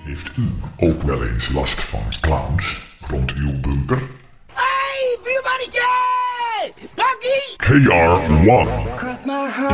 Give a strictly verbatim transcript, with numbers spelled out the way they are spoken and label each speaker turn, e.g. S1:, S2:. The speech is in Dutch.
S1: Heeft u ook wel eens last van clowns rond uw bunker?
S2: Hey, buurmannetje! Bakkie!
S1: K R one.
S3: Cross my heart.